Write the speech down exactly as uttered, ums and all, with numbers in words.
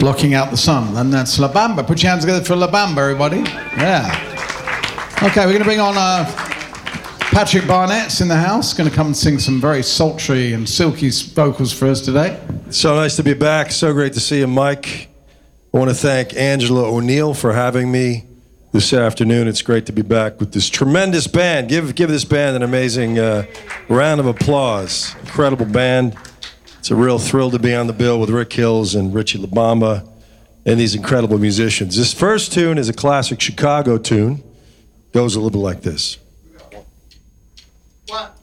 blocking out the sun. And that's La Bamba. Put your hands together for La Bamba, everybody. Yeah. Okay, we're going to bring on uh, Patrick Barnett's in the house. Going to come and sing some very sultry and silky vocals for us today. So nice to be back. So great to see you, Mike. I want to thank Angela O'Neill for having me this afternoon. It's great to be back with this tremendous band. Give give this band an amazing uh, round of applause. Incredible band. It's a real thrill to be on the bill with Rick Hills and Richie LaBamba and these incredible musicians. This first tune is a classic Chicago tune. Goes a little bit like this. One.